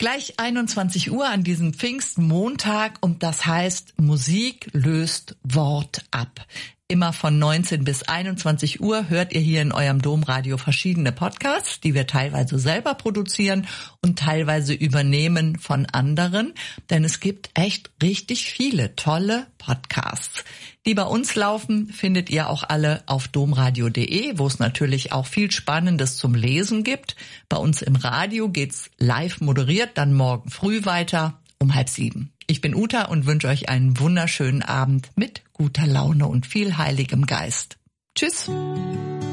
Gleich 21 Uhr an diesem Pfingstmontag und das heißt, Musik löst Wort ab. Immer von 19 bis 21 Uhr hört ihr hier in eurem Domradio verschiedene Podcasts, die wir teilweise selber produzieren und teilweise übernehmen von anderen, denn es gibt echt richtig viele tolle Podcasts. Die bei uns laufen, findet ihr auch alle auf domradio.de, wo es natürlich auch viel Spannendes zum Lesen gibt. Bei uns im Radio geht's live moderiert, dann morgen früh weiter um 6:30. Ich bin Uta und wünsche euch einen wunderschönen Abend mit guter Laune und viel heiligem Geist. Tschüss!